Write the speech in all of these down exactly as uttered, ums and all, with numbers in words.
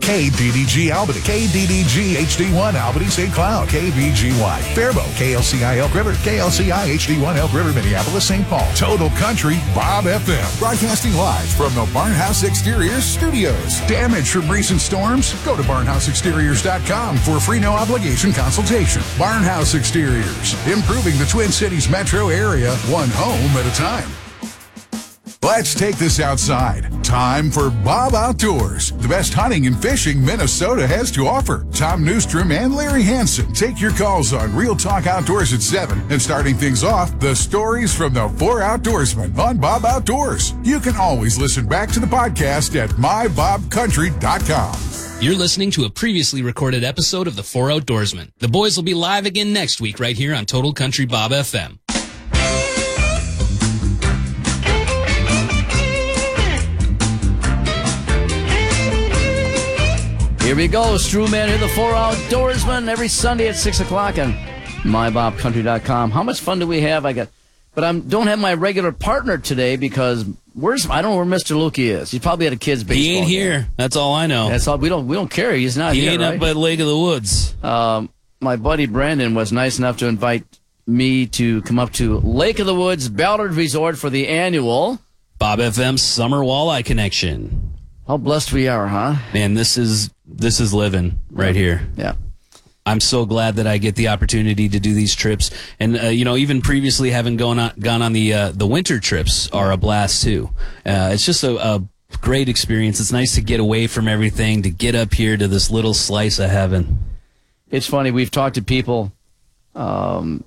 K D D G Albany, K D D G H D one Albany Saint Cloud, K B G Y Faribault, K L C I Elk River, K L C I H D one Elk River, Minneapolis, Saint Paul. Total Country Bob F M. Broadcasting live from the Barnhouse Exteriors studios. Damage from recent storms? Go to barnhouse exteriors dot com for a free no obligation consultation. Barnhouse Exteriors, improving the Twin Cities metro area one home at a time. Let's take this outside. Time for Bob Outdoors, the best hunting and fishing Minnesota has to offer. Tom Newstrom and Larry Hansen take your calls on Real Talk Outdoors at seven. And starting things off, the stories from the four outdoorsmen on Bob Outdoors. You can always listen back to the podcast at my bob country dot com. You're listening to a previously recorded episode of The Four Outdoorsmen. The boys will be live again next week right here on Total Country Bob F M. Here we go, Stu Man here, the Four Outdoorsmen, every Sunday at six o'clock on my bob country dot com. How much fun do we have? I got, but I don't have my regular partner today because where's I don't know where Mister Lukey is. He's probably at a kid's baseball He ain't game. here. That's all I know. That's all. We don't we don't care. He's not he here. He ain't right? up by Lake of the Woods. Um, my buddy Brandon was nice enough to invite me to come up to Lake of the Woods Ballard Resort for the annual Bob F M Summer Walleye Connection. How blessed we are, huh? Man, this is this is living right here. Yeah. I'm so glad that I get the opportunity to do these trips, and uh, you know, even previously having gone on gone on the uh, the winter trips are a blast too. Uh, it's just a, a great experience. It's nice to get away from everything, to get up here to this little slice of heaven. It's funny. We've talked to people. Um,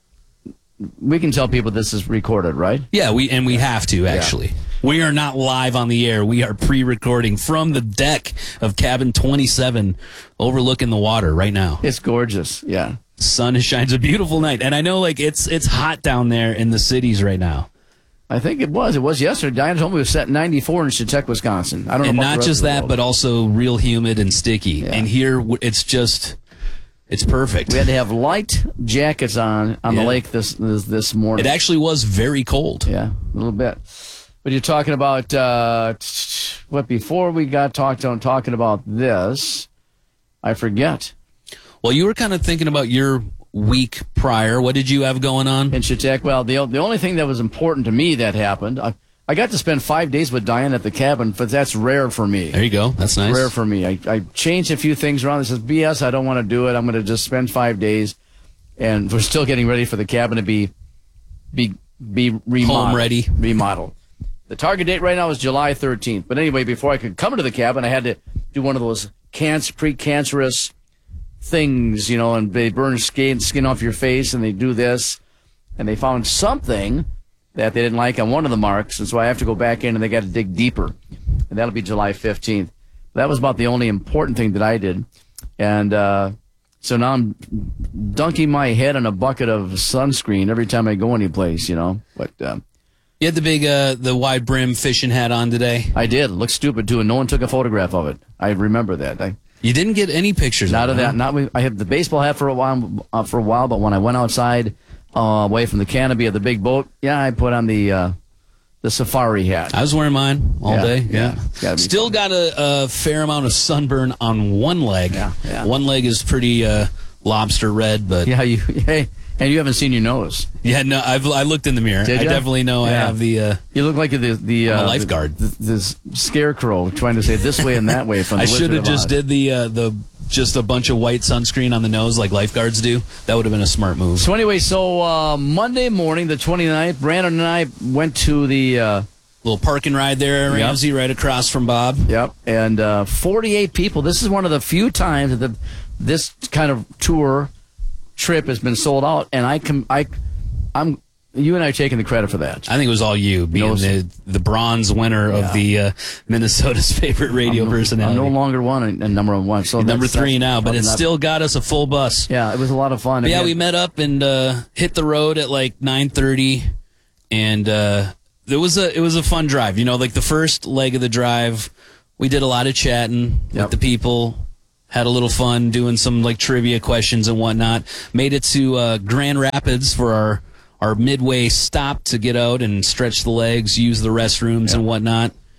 we can tell people this is recorded, right? Yeah, we and we have to actually. Yeah. We are not live on the air. We are pre-recording from the deck of cabin twenty-seven overlooking the water right now. It's gorgeous. Yeah. Sun shines, a beautiful night. And I know like it's it's hot down there in the cities right now. I think it was. It was yesterday. Diana told me it was set ninety-four in Chautauqua, Wisconsin. I don't know. And about not just that, but also real humid and sticky. Yeah. And here it's just it's perfect. We had to have light jackets on on yeah. the lake this, this this morning. It actually was very cold. Yeah, a little bit. But you're talking about, uh, what, before we got talked on talking about this, I forget. Well, you were kind of thinking about your week prior. What did you have going on? In Chautauqua, well, the, the only thing that was important to me that happened, I, I got to spend five days with Diane at the cabin, but that's rare for me. There you go. That's nice. Rare for me. I, I changed a few things around. It says, B S, I don't want to do it. I'm going to just spend five days. And we're still getting ready for the cabin to be, be, be remodeled. Home ready. Remodeled. The target date right now is July thirteenth. But anyway, before I could come into the cabin, I had to do one of those cancer, pre-cancerous things, you know, and they burn skin, skin off your face, and they do this. And they found something that they didn't like on one of the marks, and so I have to go back in, and they got to dig deeper. And that'll be July fifteenth. That was about the only important thing that I did. And uh, so now I'm dunking my head in a bucket of sunscreen every time I go anyplace, you know. But uh, you had the big, uh, the wide brim fishing hat on today. I did. It looked stupid too, and no one took a photograph of it. I remember that. I, you didn't get any pictures. Not of, of that. Huh? Not. With, I had the baseball hat for a while. Uh, for a while, but when I went outside, uh, away from the canopy of the big boat, yeah, I put on the uh, the safari hat. I was wearing mine all yeah, day. Yeah. yeah. Still fun. got a, a fair amount of sunburn on one leg. Yeah. yeah. One leg is pretty uh, lobster red, but yeah, you. Hey. And you haven't seen your nose. Yeah, no, I've I looked in the mirror. Did I ya? definitely know yeah. I have the. Uh, you look like the the uh, I'm a lifeguard. The, the, this scarecrow trying to say this way and that way. From the I should have just Oz. did the uh, the just a bunch of white sunscreen on the nose like lifeguards do. That would have been a smart move. So anyway, so uh, Monday morning, the twenty-ninth, Brandon and I went to the uh, little park and ride there, Ramsey, yep. right across from Bob. Yep, and uh, forty-eight people. This is one of the few times that the, this kind of tour. Trip has been sold out, and I can I, I'm you and I are taking the credit for that. I think it was all you being no, the the bronze winner yeah. of the uh, Minnesota's favorite radio I'm, personality. I'm no longer one and number one, so number that's, three that's now, but it not, still got us a full bus. Yeah, it was a lot of fun. But yeah, we met up and uh, hit the road at like nine thirty, and uh, it was a it was a fun drive. You know, like the first leg of the drive, we did a lot of chatting yep. with the people. Had a little fun doing some like trivia questions and whatnot. Made it to uh, Grand Rapids for our, our midway stop to get out and stretch the legs, use the restrooms yep. and whatnot.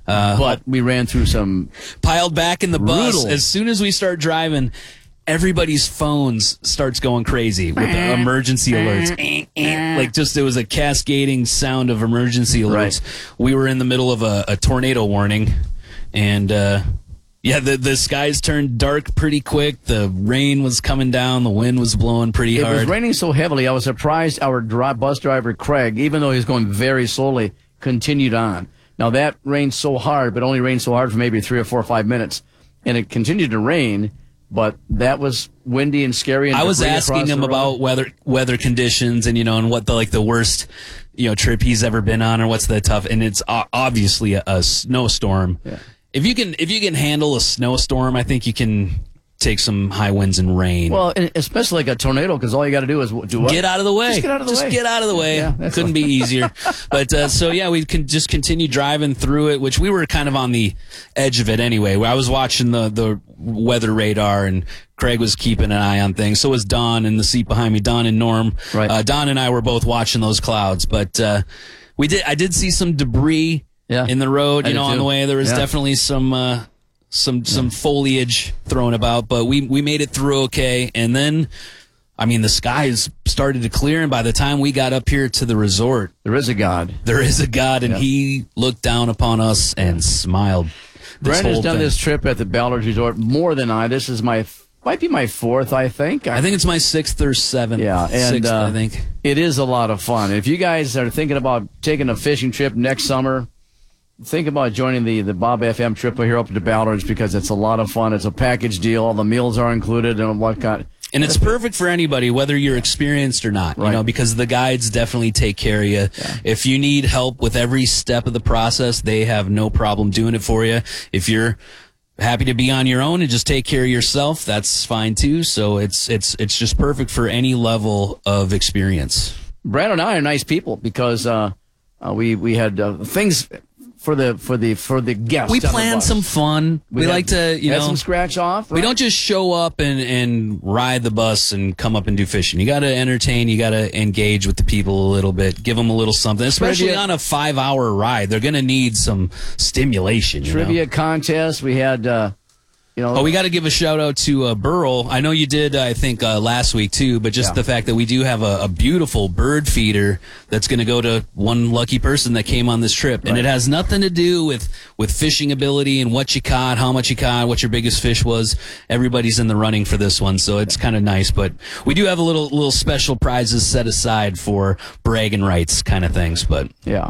Uh, but we ran through some piled back in the bus. Brutal. As soon as we start driving, everybody's phones starts going crazy with the emergency alerts. Like just it was a cascading sound of emergency alerts. Right. We were in the middle of a, a tornado warning, and uh, yeah, the the skies turned dark pretty quick. The rain was coming down. The wind was blowing pretty It hard. was raining so heavily, I was surprised our dri- bus driver, Craig, even though he was going very slowly, continued on. Now, that rained so hard, but only rained so hard for maybe three or four or five minutes. And it continued to rain, but that was windy and scary. And I was debris asking across him the road. about weather weather conditions and, you know, and what the, like, the worst, you know, trip he's ever been on or what's the tough. And it's uh, obviously a, a snowstorm. Yeah. If you can, if you can handle a snowstorm, I think you can take some high winds and rain. Well, and especially like a tornado, because all you got to do is do what? Get out of the way. Just get out of the just way. get out of the way. Yeah, that's Couldn't what- be easier. But uh, so yeah, we can just continue driving through it, which we were kind of on the edge of it anyway. I was watching the the weather radar, and Craig was keeping an eye on things. So was Don in the seat behind me. Don and Norm. Right. Uh, Don and I were both watching those clouds, but uh, we did. I did see some debris Yeah. in the road. I You did know, on too. the way there was Yeah. definitely some. Uh, some some foliage thrown about, but we we made it through okay. And then, I mean, the skies started to clear, and by the time we got up here to the resort, There is a God. there is a God, and Yeah. He looked down upon us and smiled. This Brandon's whole done thing. this trip at the Ballard Resort more than I. This is my, might be my fourth, I think. I think it's my sixth or seventh. Yeah, and sixth, uh, I think. it is a lot of fun. If you guys are thinking about taking a fishing trip next summer, think about joining the, the Bob F M trip here up to Ballards, because it's a lot of fun. It's a package deal. All the meals are included and whatnot. And it's perfect for anybody, whether you're experienced or not, Right. you know, because the guides definitely take care of you. If you need help with every step of the process, they have no problem doing it for you. If you're happy to be on your own and just take care of yourself, that's fine too. So it's it's it's just perfect for any level of experience. Brandon and I are nice people, because uh, uh, we we had uh, things for the for the for the guests. We on the plan bus. some fun. We, had- like to, you had know, some scratch off. we right? don't just show up and, and ride the bus and come up and do fishing. You got to entertain. You got to engage with the people a little bit. Give them a little something, especially Trivia. on a five-hour ride. They're going to need some stimulation. You trivia know? contest. We had, uh, you know, Oh, we got to give a shout out to uh, Burl. I know you did, uh, I think, uh, last week too, but just Yeah. the fact that we do have a, a beautiful bird feeder that's going to go to one lucky person that came on this trip. And Right. it has nothing to do with, with fishing ability and what you caught, how much you caught, what your biggest fish was. Everybody's in the running for this one, so it's kind of nice. But we do have a little, little special prizes set aside for bragging rights kind of things. But yeah.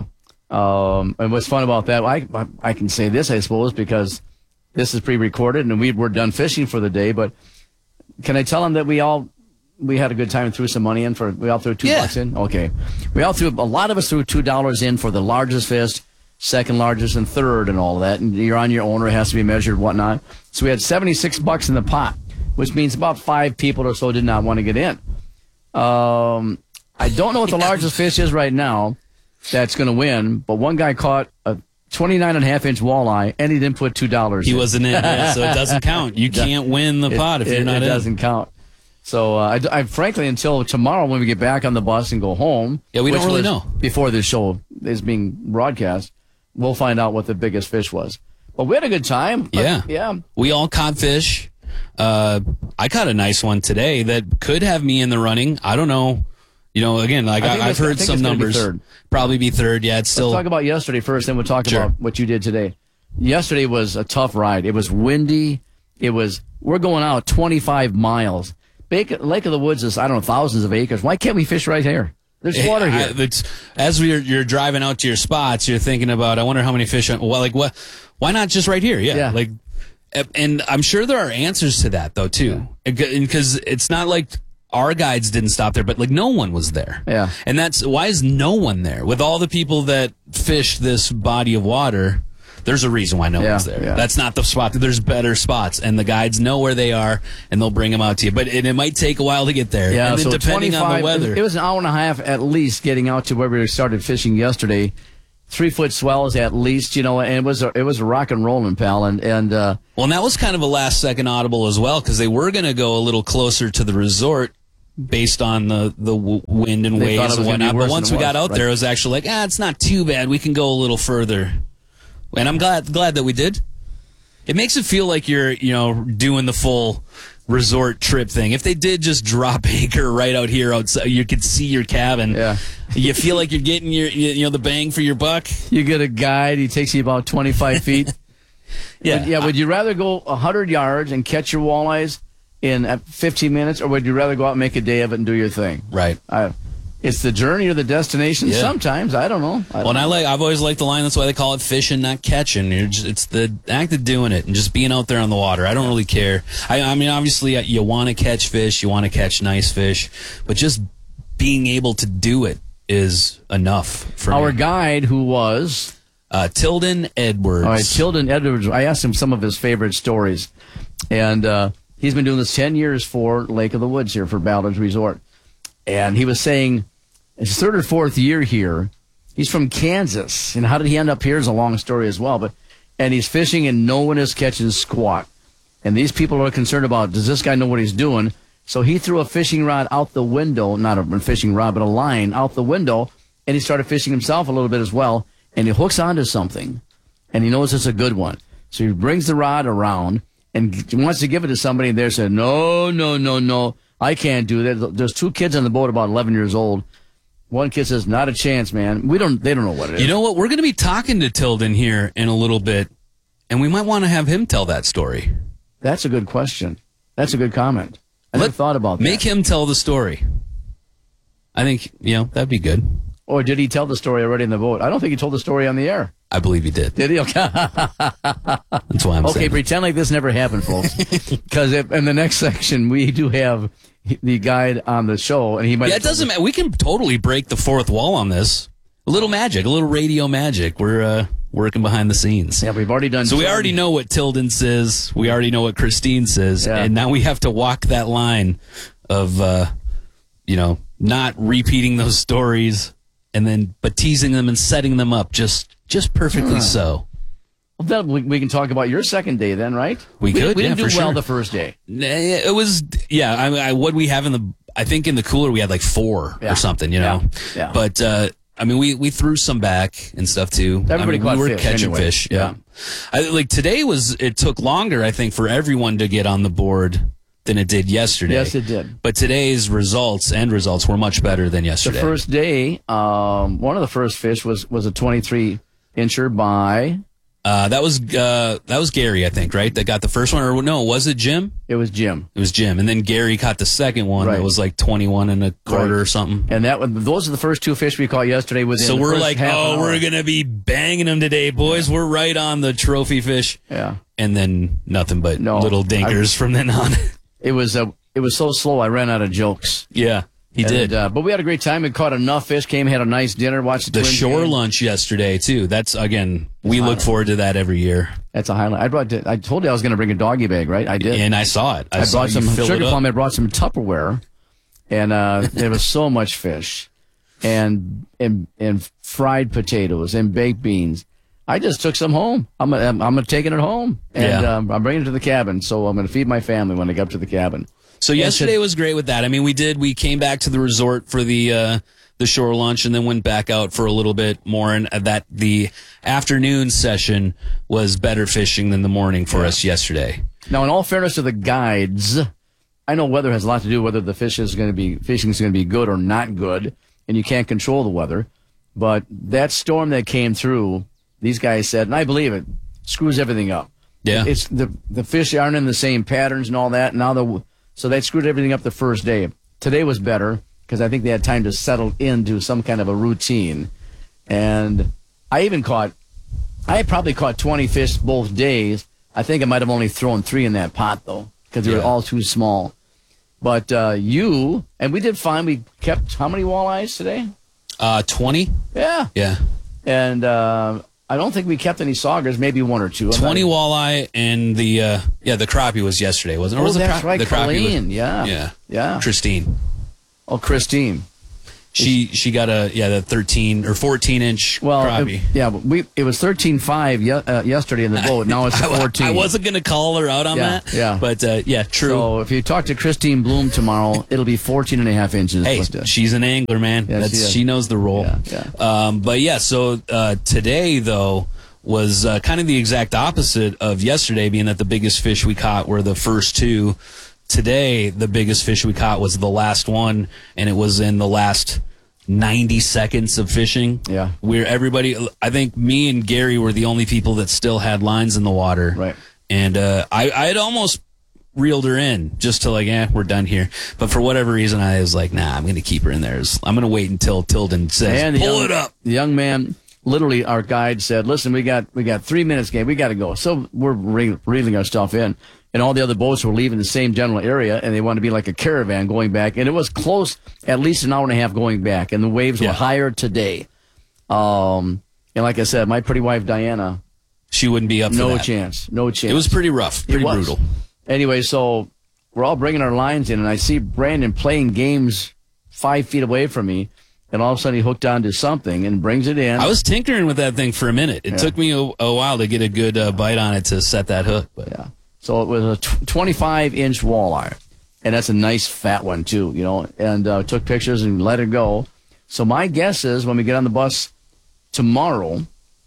Um, and what's fun about that, I, I I can say this, I suppose, because this is pre-recorded and we we're done fishing for the day. But can I tell them that we all we had a good time and threw some money in for? We all threw two Yeah. bucks in. Okay, we all threw a lot of us threw two dollars in for the largest fish, second largest, and third, and all of that. And you're on your own, or it has to be measured, whatnot. So we had seventy-six bucks in the pot, which means about five people or so did not want to get in. Um, I don't know what the largest fish is right now that's going to win, but one guy caught a twenty-nine and a half inch walleye, and he didn't put two dollars he in. wasn't in, yeah, so it doesn't count. You can't win the pot if it, you're not it in. doesn't count. So uh, I, I frankly, until tomorrow when we get back on the bus and go home, Yeah, we don't which really was know. before this show is being broadcast, we'll find out what the biggest fish was. But we had a good time. Yeah. Uh, yeah. We all caught fish. Uh, I caught a nice one today that could have me in the running. I don't know. You know, again, like I think I, I've it's- I heard think some it's gonna be numbers. third. Probably be third. Yeah, it's still. Let's talk about yesterday first, then we'll talk Sure. about what you did today. Yesterday was a tough ride. It was windy. It was, we're going out twenty-five miles. Bacon, Lake of the Woods is, I don't know, thousands of acres. Why can't we fish right here? There's water here. I, it's, as we're, you're driving out to your spots, you're thinking about, I wonder how many fish. Well, like what? Why not just right here? Yeah, Yeah. like, and I'm sure there are answers to that though too, because it's not like our guides didn't stop there, but like no one was there. Yeah. And that's why is no one there with all the people that fish this body of water. There's a reason why no Yeah, one's there. yeah. That's not the spot. There's better spots, and the guides know where they are, and they'll bring them out to you. But it, it might take a while to get there. Yeah, and then so depending on the twenty-five weather. It was an hour and a half at least getting out to where we started fishing yesterday. Three foot swells at least, you know, and it was a, it was a rock and rolling, pal. And and uh, Well, and that was kind of a last second audible as well, because they were going to go a little closer to the resort based on the, the w- wind and They thought waves it and was gonna be whatnot. worse But once than we it got was, out right. there, it was actually like, ah, it's not too bad. We can go a little further. And I'm glad glad that we did. It makes it feel like you're, you know, doing the full resort trip thing. If they did just drop anchor right out here outside, you could see your cabin. Yeah. You feel like you're getting your, you know, the bang for your buck. You get a guide. He takes you about twenty-five feet. Yeah. Would, yeah. Would you rather go one hundred yards and catch your walleyes in fifteen minutes, or would you rather go out and make a day of it and do your thing? Right. I, it's the journey or the destination. Yeah. Sometimes I don't know. I don't well, and I know. like. I've always liked the line. That's why they call it fishing, not catching. You're just, it's the act of doing it and just being out there on the water. I don't really care. I, I mean, obviously, you want to catch fish, you want to catch nice fish, but just being able to do it is enough for Our me. guide, who was Uh, Tilden Edwards. all right, Tilden Edwards. I asked him some of his favorite stories, and uh, he's been doing this ten years for Lake of the Woods here for Ballard's Resort, and he was saying his third or fourth year here. He's from Kansas, and how did he end up here is a long story as well. But and he's fishing, and no one is catching squat, and these people are concerned about, does this guy know what he's doing? So he threw a fishing rod out the window, not a fishing rod, but a line out the window, and he started fishing himself a little bit as well. And he hooks onto something, and he knows it's a good one. So he brings the rod around and wants to give it to somebody, and they said, no, no, no, no, I can't do that. There's two kids on the boat about eleven years old. One kid says, not a chance, man. We don't. They don't know what it is. You know what? We're going to be talking to Tilden here in a little bit, and we might want to have him tell that story. That's a good question. That's a good comment. I never Let- thought about that. Make him tell the story. I think, you know, that'd be good. Or did he tell the story already in the boat? I don't think he told the story on the air. I believe he did. Did he? Okay. That's why I'm Okay, saying. pretend like this never happened, folks. Because in the next section, we do have the guide on the show, and he might. Yeah, it doesn't matter. We can totally break the fourth wall on this. A little magic, a little radio magic. We're uh, working behind the scenes. Yeah, we've already done. So we already know what Tilden says. We already know what Christine says. Yeah. And now we have to walk that line of, uh, you know, not repeating those stories and then, but teasing them and setting them up just, just perfectly so. Well, then we, we can talk about your second day then, right? We could, We yeah, didn't do for well sure. the first day. It was, yeah, I, I, what we have in the, I think in the cooler we had like four Yeah. or something, you know? Yeah. Yeah. But, uh, I mean, we, we threw some back and stuff too. Everybody I mean, caught we were fish catching anyway. fish. Yeah. I, like today was, it took longer, I think, for everyone to get on the board than it did yesterday. Yes, it did. But today's results and results were much better than The yesterday. first day, um, one of the first fish was, was a twenty-three incher by, uh, that was, uh, that was Gary, I think, right? That got the first one, or no, was it Jim? it was Jim. It was Jim. And then Gary caught the second one Right. that was like twenty-one and a quarter Right. or something. And that was, those are the first two fish we caught yesterday. Within So the we're first like, half an oh, hour. we're going to be banging them today, boys. We're right on the trophy fish. Yeah. And then nothing but No, little dinkers from then on. It was, uh, it was so slow, I ran out of jokes. Yeah, he And, did. Uh, but we had a great time. We caught enough fish, came, had a nice dinner, watched the, the Twins shore game. lunch yesterday, too. That's, again, we look forward to that every year. That's a highlight. I brought. I told you I was going to bring a doggy bag, right? I did. And I saw it. I, I saw brought you some fill sugar it up. plum. I brought some Tupperware, and uh, there was so much fish, and and and fried potatoes and baked beans. I just took some home. I'm I'm, I'm taking it home, and Yeah. um, I'm bringing it to the cabin. So I'm going to feed my family when I get up to the cabin. So yesterday was great with that. I mean, we did. We came back to the resort for the uh, the shore lunch, and then went back out for a little bit more. And that the afternoon session was better fishing than the morning for us yesterday. Now, in all fairness to the guides, I know weather has a lot to do with whether the fish is going to be fishing is going to be good or not good, and you can't control the weather. But that storm that came through, these guys said, and I believe it, screws everything up. Yeah. It's the the fish aren't in the same patterns and all that. Now the so that screwed everything up the first day. Today was better because I think they had time to settle into some kind of a routine. And I even caught, I probably caught twenty fish both days. I think I might have only thrown three in that pot though because they were Yeah. all too small. But uh, you and we did fine. We kept how many walleyes today? Uh, twenty. Yeah, Yeah. and uh, I don't think we kept any saugers. Maybe one or two. I'm twenty not- walleye and the uh, yeah the crappie was yesterday, wasn't it? Or Oh, was the that's cra- right, The crappie was- Colleen, yeah. yeah, Yeah. Christine. Oh, Christine. She she got a yeah the thirteen or fourteen inch Well, crappie. it, yeah, but we it was thirteen five ye- uh, yesterday in the boat. Now it's I, fourteen. I wasn't gonna call her out on Yeah, that. yeah. But uh, yeah, true. So if you talk to Christine Bloom tomorrow, it'll be fourteen and a half inches. Hey, But, uh, she's an angler, man. Yeah, That's, she she, is. knows the role. Yeah, Um, but yeah, so uh, today though was uh, kind of the exact opposite of yesterday, being that the biggest fish we caught were the first two. Today, the biggest fish we caught was the last one, and it was in the last ninety seconds of fishing. Yeah. Where everybody, I think me and Gary were the only people that still had lines in the water. Right. And uh, I, I had almost reeled her in just to like, eh, we're done here. But for whatever reason, I was like, nah, I'm going to keep her in there. I'm going to wait until Tilden says, and pull young, it up. The young man, literally, our guide said, listen, we got we got three minutes, game. We got to go. So we're re- reeling our stuff in. And all the other boats were leaving the same general area, and they wanted to be like a caravan going back. And it was close, at least an hour and a half going back. And the waves Yeah. were higher today. Um, and like I said, my pretty wife, Diana, She wouldn't be up for no that. chance. No chance. It was pretty rough, pretty It was. brutal. Anyway, so we're all bringing our lines in, and I see Brandon playing games five feet away from me, and all of a sudden he hooked onto something and brings it in. I was tinkering with that thing for a minute. It Yeah. took me a, a while to get a good uh, bite on it to set that hook. But Yeah. So it was a twenty-five inch walleye, and that's a nice fat one too, you know. And uh, took pictures and let it go. So my guess is when we get on the bus tomorrow,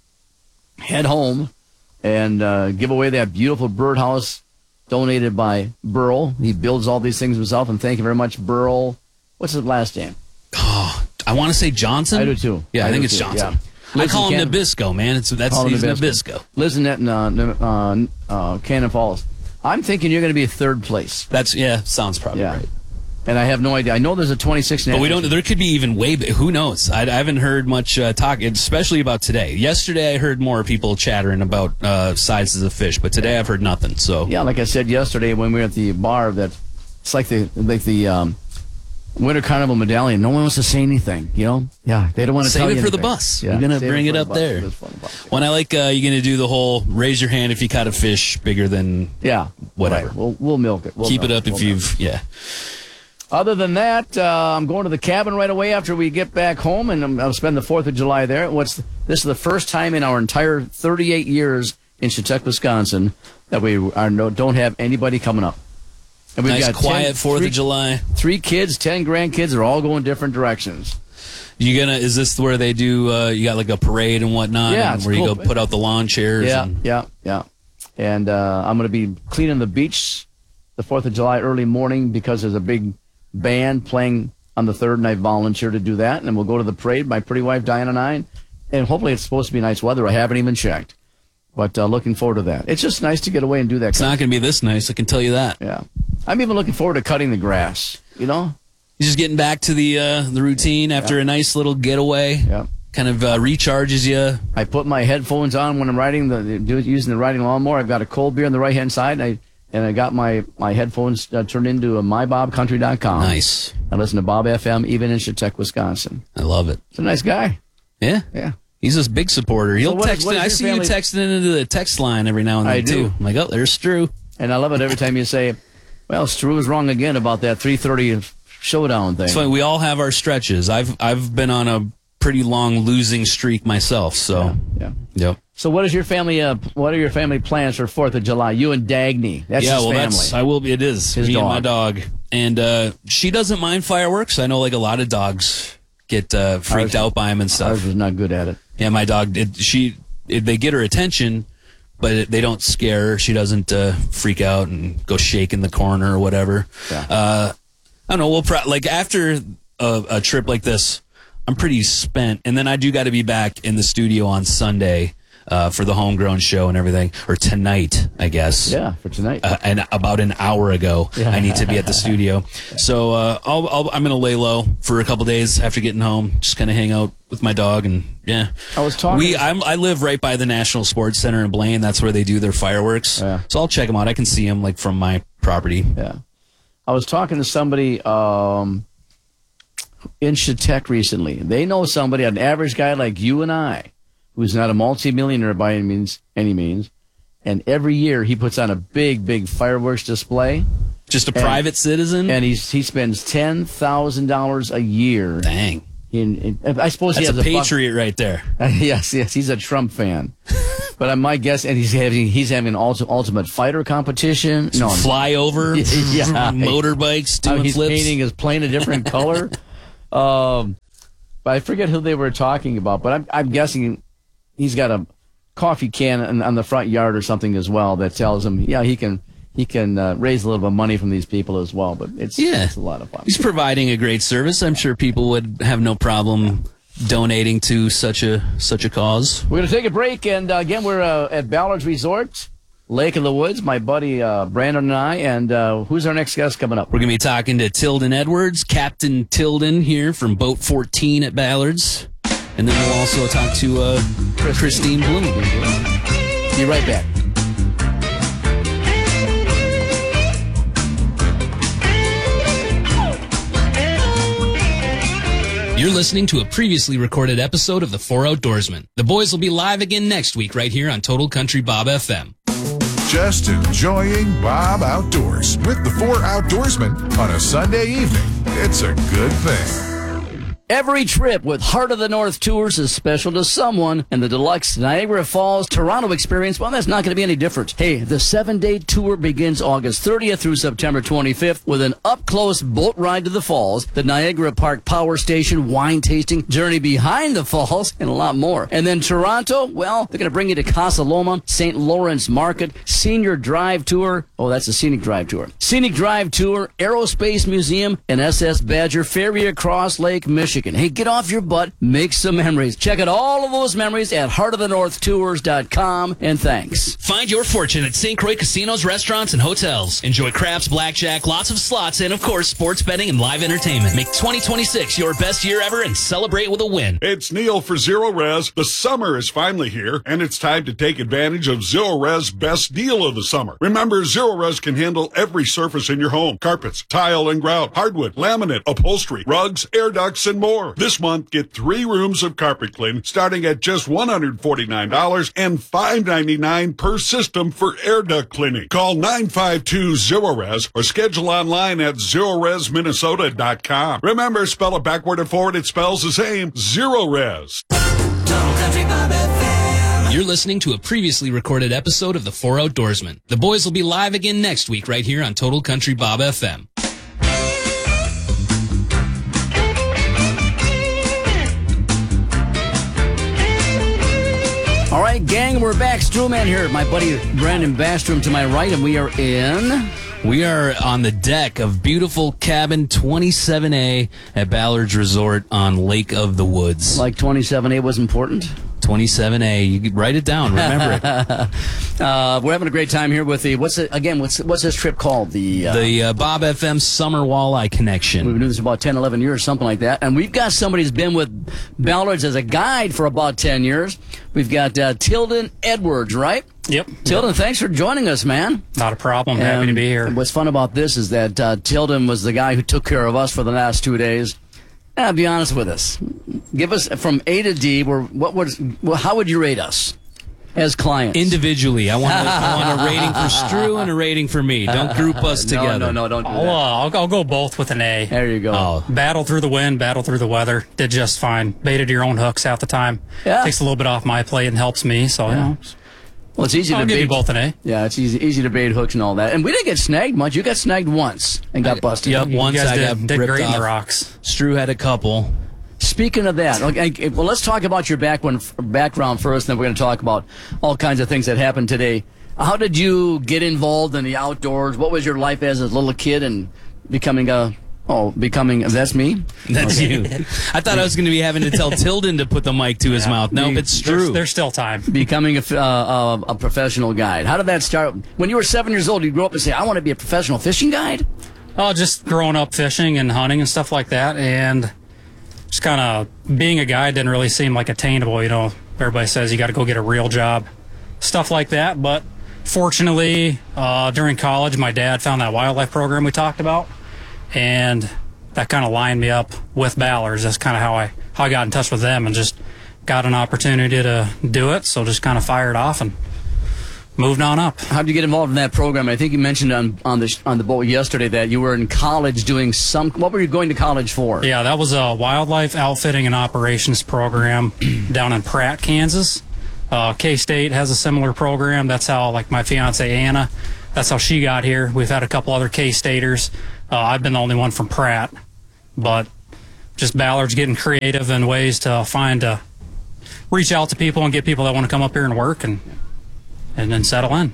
head home and uh, give away that beautiful birdhouse donated by Burl. He builds all these things himself, and thank you very much, Burl. What's his last name? oh, I want to say Johnson. I do too. Yeah, I, I think do it's too, Johnson. yeah. I Lives call in him Can- Nabisco, man. It's that's Call him he's Nabisco. Nabisco. Lives in that, uh, uh, uh, Cannon Falls. I'm thinking you're going to be third place. That's yeah, sounds probably Yeah. right. And I have no idea. I know there's a twenty-six and a But we half don't. There could be even way. bi- Who knows? I, I haven't heard much uh, talk, especially about today. Yesterday, I heard more people chattering about uh, sizes of fish, but today I've heard nothing. So Yeah, like I said yesterday when we were at the bar, that it's like the like the um, Winter Carnival medallion. No one wants to say anything, you know? Yeah, they don't want to Save tell it you for the anything. bus. Yeah, We're gonna save bring it for the up bus. there. It's for the bus. when I like, uh, you're gonna do the whole raise your hand if you caught a fish bigger than Yeah, Whatever. Right. We'll we'll milk it. We'll keep it milk up if We'll milk you've yeah. Other than that, uh, I'm going to the cabin right away after we get back home, and I'm, I'll spend the fourth of July there. What's this is the first time in our entire thirty-eight years in Chetek, Wisconsin, that we are no, don't have anybody coming up. And we've Nice got quiet ten, Fourth three, of July. Three kids, ten grandkids, are all going different directions. You gonna? Is this where they do? Uh, you got like a parade and whatnot, Yeah, and it's where you cool. go put out the lawn chairs. Yeah, and, yeah, yeah. And uh, I'm going to be cleaning the beach the fourth of July early morning because there's a big band playing on the third, and I volunteer to do that. And then we'll go to the parade, my pretty wife Diana and I. And hopefully it's supposed to be nice weather. I haven't even checked. But uh, looking forward to that. It's just nice to get away and do that. It's not gonna be this nice. I can tell you that. Yeah. I'm even looking forward to cutting the grass, you know? You're just getting back to the uh, the routine after Yeah. a nice little getaway. Yeah. Kind of uh, recharges you. I put my headphones on when I'm riding the do- using the riding lawnmower. I've got a cold beer on the right hand side, and I and I got my my headphones uh, turned into a my bob country dot com. Nice. I listen to Bob F M even in Chetek, Wisconsin. I love it. It's a nice guy. Yeah. Yeah. He's a big supporter. He'll what is- text. what in. is I your see family- you texting into the text line every now and then I do. too. I'm like, oh, there's Drew. And I love it every time you say, well, Stu was wrong again about that three thirty showdown thing. It's funny. We all have our stretches. I've I've been on a pretty long losing streak myself. So Yeah. yep. So what is your family, uh, what are your family plans for fourth of July? You and Dagny. That's yeah, his well, family. that's I will be. It is His me dog. and my dog, and uh, she doesn't mind fireworks. I know, like a lot of dogs get uh, freaked Ours- out by them and stuff. Ours was not good at it. Yeah, my dog. It, she it, they get her attention, but it, they don't scare her. She doesn't uh, freak out and go shake in the corner or whatever. Yeah. Uh, I don't know. We'll pro- like after a, a trip like this, I'm pretty spent, and then I do got to be back in the studio on Sunday uh, for the homegrown show and everything, or tonight, I guess. Yeah, for tonight. Uh, and about an hour ago, Yeah. I need to be at the studio. So uh, I'll, I'll, I'm going to lay low for a couple days after getting home, just kind of hang out with my dog, and yeah. I was talking- We I'm, I live right by the National Sports Center in Blaine. That's where they do their fireworks. Yeah. So I'll check them out. I can see them like from my property. Yeah. I was talking to somebody um, in Chetek recently. They know somebody, an average guy like you and I, who's not a multimillionaire by any means, any means, and every year he puts on a big, big fireworks display, Just a private citizen. and he's he spends ten thousand dollars a year. Dang, In, in, I suppose that's he a has a buck- patriot right there. yes, yes, he's a Trump fan. But my guess, and he's having he's having an ulti- ultimate fighter competition. No, Flyover, Yeah. motorbikes, how doing he's flips. painting his plane a different color. Um, but I forget who they were talking about. But I'm, I'm guessing he's got a coffee can on, on the front yard or something as well that tells him, yeah, he can he can uh, raise a little bit of money from these people as well. But it's, yeah. it's a lot of fun. He's providing a great service. I'm sure people would have no problem donating to such a such a cause. We're going to take a break, and uh, again, we're uh, at Ballard's Resort, Lake of the Woods, my buddy uh, Brandon and I, and uh, who's our next guest coming up? We're going to be talking to Tilden Edwards, Captain Tilden here from Boat fourteen at Ballard's. And then we'll also talk to uh, Christine Bloom. Be right back. You're listening to a previously recorded episode of The Four Outdoorsmen. The boys will be live again next week right here on Total Country Bob F M. Just enjoying Bob Outdoors with the Four Outdoorsmen on a Sunday evening. It's a good thing. Every trip with Heart of the North Tours is special to someone, and the deluxe Niagara Falls Toronto experience, well, that's not going to be any different. Hey, the seven-day tour begins August thirtieth through September twenty-fifth with an up-close boat ride to the falls, the Niagara Park Power Station, wine tasting, journey behind the falls, and a lot more. And then Toronto, well, they're going to bring you to Casa Loma, Saint Lawrence Market, Senior Drive Tour. Oh, that's a Scenic Drive Tour. Scenic Drive Tour, Aerospace Museum, and S S Badger Ferry across Lake Michigan. Hey, get off your butt, make some memories. Check out all of those memories at heart of the north tours dot com, and thanks. Find your fortune at Saint Croix casinos, restaurants, and hotels. Enjoy craps, blackjack, lots of slots, and, of course, sports betting and live entertainment. Make twenty twenty-six your best year ever and celebrate with a win. It's Neil for Zero Res. The summer is finally here, and it's time to take advantage of Zero Res' best deal of the summer. Remember, Zero Res can handle every surface in your home. Carpets, tile and grout, hardwood, laminate, upholstery, rugs, air ducts, and more. This month, get three rooms of carpet clean starting at just one hundred forty-nine dollars and five ninety-nine per system for air duct cleaning. Call nine five two zero res or schedule online at zero res minnesota dot com. Remember, spell it backward and forward, it spells the same. Zero Res. You're listening to a previously recorded episode of The Four Outdoorsmen. The boys will be live again next week right here on Total Country Bob F M. All right, gang, we're back. Strewman here. My buddy Brandon Bastrom to my right, and we are in... We are on the deck of beautiful cabin twenty-seven A at Ballard's Resort on Lake of the Woods. Like twenty-seven A was important? twenty-seven A. You could write it down. Remember it. uh, we're having a great time here with the, what's it, again, what's what's this trip called? The uh, the uh, Bob F M Summer Walleye Connection. We've been doing this about ten, eleven years, something like that. And we've got somebody who's been with Ballard's as a guide for about ten years. We've got uh, Tilden Edwards, right? Yep. Tilden, thanks for joining us, man. Not a problem. Happy And to be here. What's fun about this is that uh, Tilden was the guy who took care of us for the last two days. Uh, be honest with us. Give us from A to D. Where what was? Well, how would you rate us as clients? Individually, I want, a, I want a rating for Strew and a rating for me. Don't group us together. No, no, no, don't do I'll, that. uh, I'll, I'll go both with an A. There you go. Oh, Battle through the wind, battle through the weather. Did just fine. Baited your own hooks half the time. Yeah. Takes a little bit off my plate and helps me. So, you know, Well, it's easy I'll to give bait. you both an A. Yeah, it's easy, easy to bait hooks and all that. And we didn't get snagged much. You got snagged once and got busted. Yep, You once guys I did, got did ripped great in off. the rocks. Strew had a couple. Speaking of that, okay, well, let's talk about your background, background first, and then we're going to talk about all kinds of things that happened today. How did you get involved in the outdoors? What was your life as a little kid and becoming a, oh, becoming, that's me? That's you. I thought I was going to be having to tell Tilden to put the mic to his mouth. Nope, it's Strew. There's, there's still time. Becoming a, uh, uh, a professional guide. How did that start? When you were seven years old, you grew up and say, I want to be a professional fishing guide? Oh, just growing up fishing and hunting and stuff like that, and just kind of being a guide didn't really seem like attainable. You know, everybody says you got to go get a real job, stuff like that. But fortunately, uh, during college, my dad found that wildlife program we talked about, and that kind of lined me up with Ballard's. That's kind of how I how I got in touch with them and just got an opportunity to do it. So just kind of fired off and moved on up. How did you get involved in that program? I think you mentioned on on the on the boat yesterday that you were in college doing some. What were you going to college for? Yeah, that was a wildlife outfitting and operations program down in Pratt, Kansas. Uh, K-State has a similar program. That's how, like, my fiance Anna, that's how she got here. We've had a couple other K-Staters. Uh, I've been the only one from Pratt, but just Ballard's getting creative in ways to find a reach out to people and get people that want to come up here and work and and then settle in.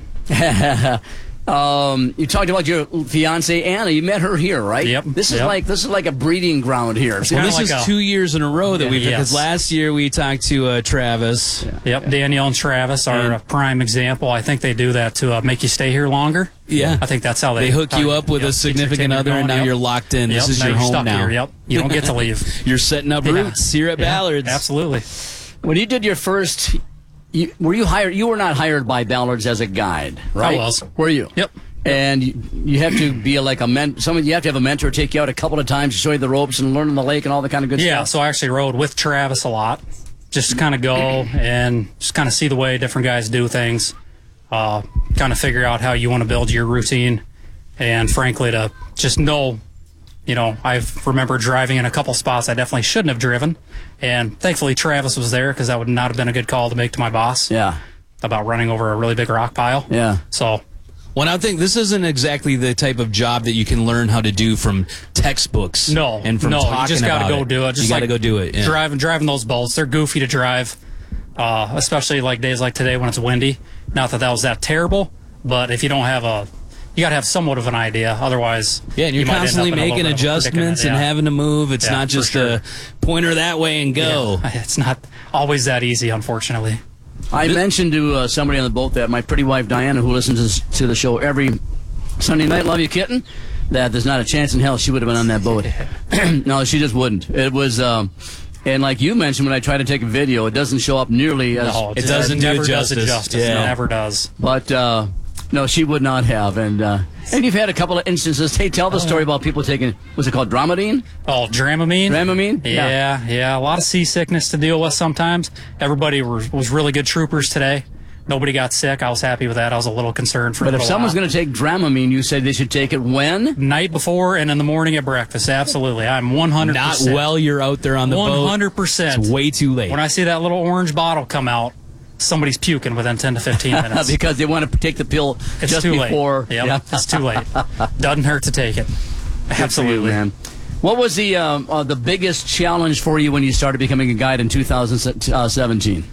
Um, you talked about your fiance Anna. You met her here, right? Yep. This is yep. like this is like a breeding ground here. Well, kinda this like is a- two years in a row that Yeah, we've yes. because last year we talked to uh, Travis. Yeah. Yep, Danielle and Travis are And- a prime example. I think they do that to uh, make you stay here longer. Yeah. I think that's how they They hook you uh, up with yep, a get your significant tenure other, and going, now yep. you're locked in. This Yep, is now your you're home stuck now. Here. Yep, you don't get to leave. You're setting up Yeah. roots here at Yeah, Ballards. Absolutely. When you did your first, you, were you hired? You were not hired by Ballards as a guide, right? I was. Were you? Yep. And you, you have to be like a men. Someone you have to have a mentor take you out a couple of times to show you the ropes and learn on the lake and all the kind of good Yeah, stuff. so I actually rode with Travis a lot, just to kind of go and just kind of see the way different guys do things, uh, kind of figure out how you want to build your routine, and frankly, to just know, you know, I remember driving in a couple spots I definitely shouldn't have driven, and thankfully Travis was there because that would not have been a good call to make to my boss Yeah. about running over a really big rock pile. Yeah. So Well, I think this isn't exactly the type of job that you can learn how to do from textbooks. No, and from no, talking you just got to about go it. do it. Just you got to like go do it. Yeah. Driving, driving those boats, they're goofy to drive, uh, especially like days like today when it's windy. Not that that was that terrible, but if you don't have a, you got to have somewhat of an idea. Otherwise, Yeah, and you're you might end up constantly in a little making bit of a adjustments predicament, and yeah. having to move. It's Yeah, not for just sure. a pointer that way and go. Yeah, it's not always that easy, unfortunately. I mentioned to uh, somebody on the boat that my pretty wife Diana, who listens to the show every Sunday night, love you, kitten, that there's not a chance in hell she would have been on that boat. No, she just wouldn't. It was, um, and like you mentioned, when I try to take a video, it doesn't show up nearly as. No, It doesn't do never it does it justice. justice. Yeah. It never does. But uh, no, she would not have. And uh, and you've had a couple of instances. Hey, tell the story about people taking. What's it called? Dramamine? Oh, Dramamine. Dramamine? Yeah, yeah, a lot of seasickness to deal with sometimes. Everybody was, was really good troopers today. Nobody got sick. I was happy with that. I was a little concerned for. But a if little someone's while. going to take Dramamine, you said they should take it when? Night before and in the morning at breakfast. Absolutely, I'm one hundred Not percent. while you're out there on the boat. one hundred percent. It's way too late. When I see that little orange bottle come out, somebody's puking within ten to fifteen minutes. Because they want to take the pill It's just too before. late. Yep, it's too late. Doesn't hurt to take it. Good for you, Absolutely. man. What was the um, uh, the biggest challenge for you when you started becoming a guide in two thousand seventeen?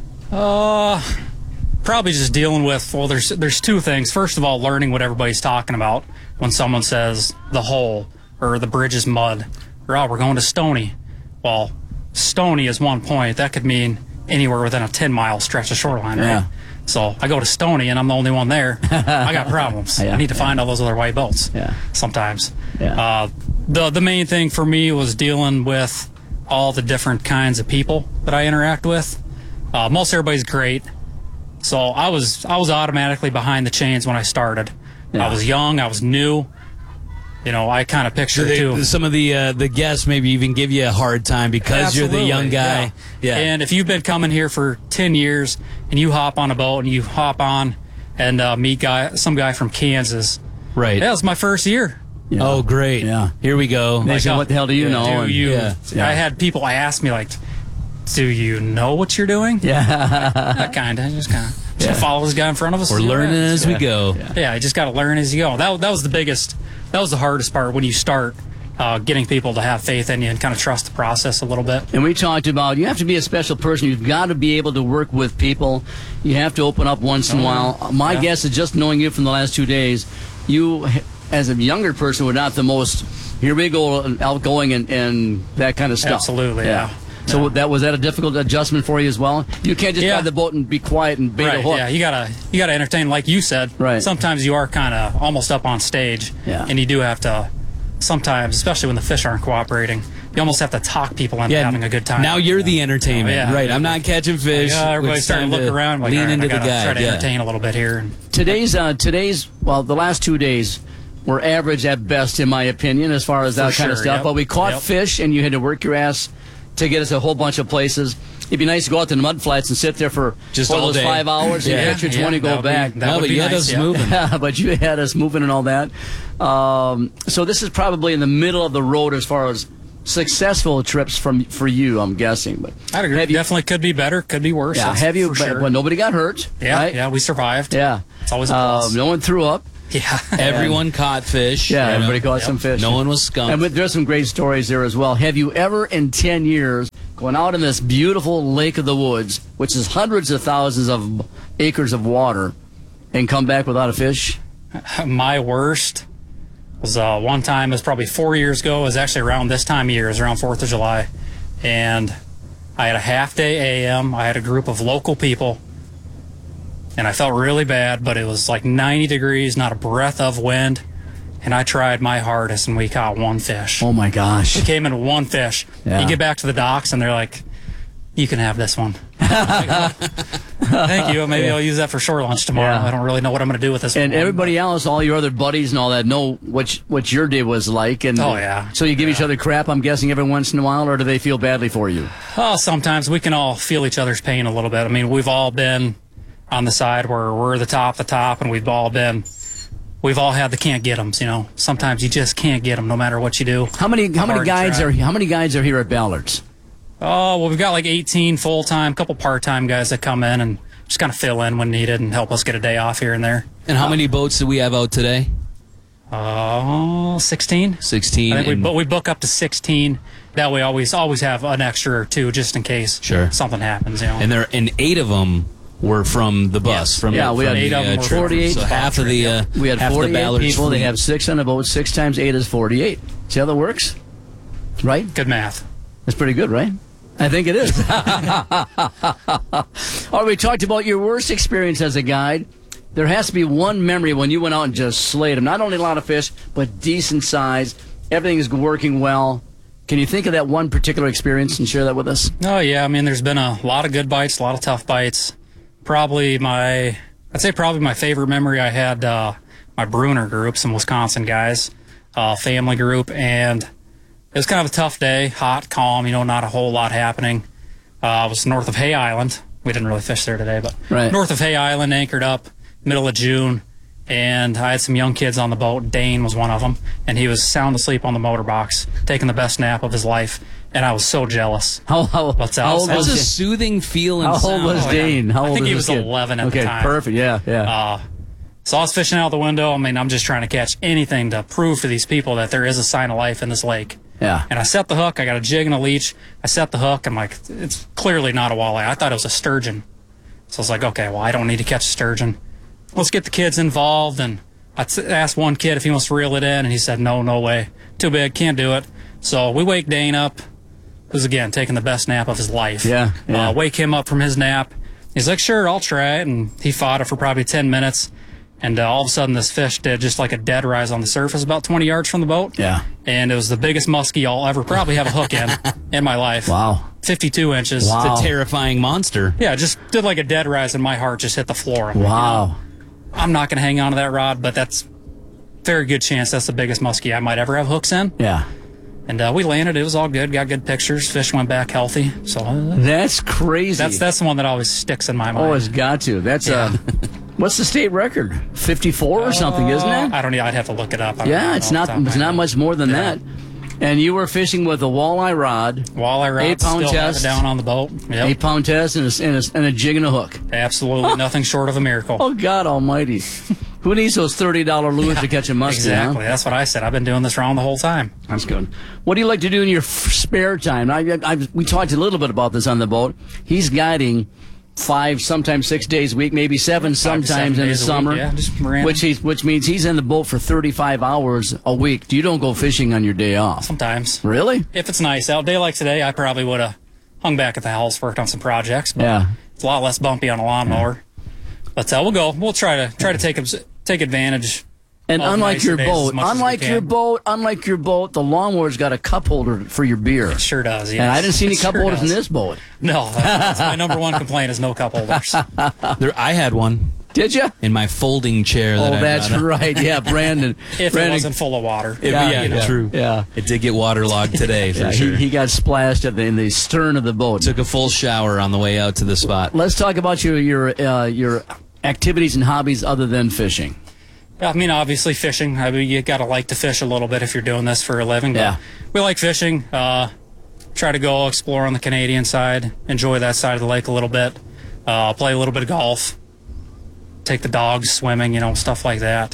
Uh, probably just dealing with, well, there's there's two things. First of all, learning what everybody's talking about when someone says the hole or the bridge is mud or, oh, we're going to Stony. Well, Stony is one point. That could mean anywhere within a ten mile stretch of shoreline, right? Yeah. So I go to Stony and I'm the only one there. I got problems. Yeah, I need to yeah. find all those other white boats. Yeah. Sometimes. Yeah. Uh, the the main thing for me was dealing with all the different kinds of people that I interact with. Uh, most everybody's great, so I was I was automatically behind the chains when I started. Yeah. I was young, I was new. You know, I kind of picture They- too. some of the uh, the guests maybe even give you a hard time because you're the Absolutely, young guy. Yeah. And if you've been coming here for ten years and you hop on a boat and you hop on and uh, meet guy some guy from Kansas, right. that was my first year. Yeah. Oh, great. Yeah. Here we go. They say, uh, what the hell do you do know? And- you? Yeah. Yeah. I had people ask me like, "Do you know what you're doing?" Yeah. That kind of just kind of just follow this guy in front of us. We're see what learning happens. as we go. Yeah, you just got to learn as you go. That that was the biggest, that was the hardest part when you start uh, getting people to have faith in you and kind of trust the process a little bit. And we talked about you have to be a special person. You've got to be able to work with people. You have to open up once in a while. My Yeah. guess is just knowing you from the last two days, you, as a younger person, were not the most, here we go, outgoing and, and that kind of stuff. Absolutely, yeah. So Yeah. that was that a difficult adjustment for you as well? You can't just Yeah. drive the boat and be quiet and bait a Right? hook. Yeah, you gotta you gotta entertain, like you said. Right. Sometimes you are kind of almost up on stage. Yeah. And you do have to. Sometimes, especially when the fish aren't cooperating, you almost have to talk people into Yeah, having a good time. Now you're the entertainment, Oh, yeah. right? I'm not catching fish. Yeah, everybody's It's starting to time look around, like, lean all right, into I the gotta guy. try to yeah. entertain a little bit here. And, Today's, uh, today's, well, the last two days were average at best, in my opinion, as far as that For kind of sure, stuff. yep. But we caught Yep. fish, and you had to work your ass to get us a whole bunch of places. It'd be nice to go out to the mud flats and sit there for Just all all those day. five hours and Yeah, catch your yeah, twenty, that go would be- back. that No, would but be you had nice, us yeah. moving. But you had us moving and all that. Um, so this is probably in the middle of the road as far as successful trips from for you, I'm guessing. But I'd agree. have you, Definitely could be better, could be worse. yeah, that's have you? For sure. Well, nobody got hurt. yeah, right? yeah, we survived. yeah. It's always a Um, plus. no one threw up. Yeah. Everyone caught fish. Yeah, you know. everybody caught Yep. some fish. No one was skunked. And with- there's some great stories there as well. Have you ever in ten years going out in this beautiful lake of the woods, which is hundreds of thousands of acres of water, and come back without a fish? My worst was uh, one time, it was probably four years ago. It was actually around this time of year. It was around fourth of July. And I had a half-day A M. I had a group of local people. And I felt really bad, but it was like ninety degrees, not a breath of wind. And I tried my hardest, and we caught one fish. Oh, my gosh. We came in with one fish. Yeah. You get back to the docks, and they're like, you can have this one. Thank you. Maybe yeah. I'll use that for shore lunch tomorrow. Yeah. I don't really know what I'm going to do with this and one. And everybody else, all your other buddies and all that, know what what your day was like. And oh, yeah. So you give yeah. each other crap, I'm guessing, every once in a while, or do they feel badly for you? Oh, sometimes we can all feel each other's pain a little bit. I mean, we've all been on the side where we're the top, the top, and we've all been... We've all had the can't get 'ems, you know. Sometimes you just can't get them, no matter what you do. How many how many guides are how many guides are here at Ballards? Oh, well, we've got like eighteen full time, couple part time guys that come in and just kind of fill in when needed and help us get a day off here and there. And how many boats do we have out today? Oh, uh, sixteen. Sixteen. I think we but we book up to sixteen. That way, always always have an extra or two just in case sure. something happens. You know. And there and eight of them. Were from the bus. Yes. From yeah, the, we from had eight the, of them. Uh, forty-eight. So half of the uh, we had half forty-eight the Ballards people. fleet. They have six on a boat. Six times eight is forty-eight. See how that works? Right? Good math. That's pretty good, right? I think it is. All right, we talked about your worst experience as a guide. There has to be one memory when you went out and just slayed them. Not only a lot of fish, but decent size. Everything is working well. Can you think of that one particular experience and share that with us? Oh, yeah. I mean, there's been a lot of good bites, a lot of tough bites. Probably my, I'd say probably my favorite memory I had, uh, my Bruner group, some Wisconsin guys, uh, family group, and it was kind of a tough day, hot, calm, you know, not a whole lot happening. Uh, I was north of Hay Island. We didn't really fish there today, but right. north of Hay Island, anchored up, middle of June, and I had some young kids on the boat. Dane was one of them, and he was sound asleep on the motor box, taking the best nap of his life, and I was so jealous. How, how, What's how old That's was a he? soothing feel and How old sound. was Oh, Dane? yeah. How old I think was he was this kid? eleven at okay, the time. Perfect, yeah, yeah. Uh, so I was fishing out the window. I mean, I'm just trying to catch anything to prove to these people that there is a sign of life in this lake. Yeah. And I set the hook. I got a jig and a leech. I set the hook. I'm like, it's clearly not a walleye. I thought it was a sturgeon. So I was like, okay, well, I don't need to catch a sturgeon. Let's get the kids involved. And I t- asked one kid if he wants to reel it in, and he said, no, no way. Too big, can't do it. So we wake Dane up. It was, again, taking the best nap of his life. Yeah, yeah. Uh, wake him up from his nap. He's like, sure, I'll try it. And he fought it for probably ten minutes. And uh, all of a sudden, this fish did just like a dead rise on the surface about twenty yards from the boat. Yeah. And it was the biggest muskie I'll ever probably have a hook in in my life. Wow. fifty-two inches. Wow. It's a terrifying monster. Yeah, just did like a dead rise, and my heart just hit the floor. I'm like, Wow. you know, I'm not going to hang on to that rod, but that's very good chance that's the biggest muskie I might ever have hooks in. Yeah. And uh, we landed. It was all good. Got good pictures. Fish went back healthy. So uh, That's crazy. that's that's the one that always sticks in my mind. Oh, it's got to. That's Yeah. uh, what's the state record? fifty-four or something, isn't Uh, it? I don't know. I'd have to look it up. I don't Yeah, know it's off the not. top of my It's not head. much more than Yeah. that. And you were fishing with a walleye rod, Walleye rod, Eight pound still have test. it down on the boat. Yep. eight pound test, and a, and, a, and a jig and a hook. Absolutely nothing short of a miracle. Oh God Almighty! Who needs those thirty dollar lures to catch a muskie? Exactly. Huh? That's what I said. I've been doing this wrong the whole time. That's good. What do you like to do in your f- spare time? I, I, I, we talked a little bit about this on the boat. He's guiding five, sometimes six days a week, maybe seven, Five to seven sometimes in the days a week, summer. yeah, just random. which he's, which means he's in the boat for thirty-five hours a week. You don't go fishing on your day off. Sometimes. Really? If it's nice out, day like today, I probably would have hung back at the house, worked on some projects. But Yeah. it's a lot less bumpy on a lawnmower. But uh, we'll go. We'll try to try to take take advantage. And of unlike nicer your days as boat, much as we unlike can. your boat, unlike your boat, the lawnmower's got a cup holder for your beer. It sure does. Yes. And I didn't see any It cup sure holders in does. this boat. No, that's my number one complaint is no cup holders. There, I had one Did you? in my folding chair. Oh, That I that's got. right. Yeah, Brandon. If Brandon, it wasn't full of water. It- Yeah, yeah, yeah. true. Yeah. It did get waterlogged today for yeah, sure. he, he got splashed at the, in the stern of the boat. Took a full shower on the way out to the spot. Let's talk about your your uh, your activities and hobbies other than fishing. I mean, obviously fishing. I mean, you got to like to fish a little bit if you're doing this for a living. But Yeah. we like fishing. Uh, try to go explore on the Canadian side. Enjoy that side of the lake a little bit. Uh, play a little bit of golf. Take the dogs swimming, you know, stuff like that.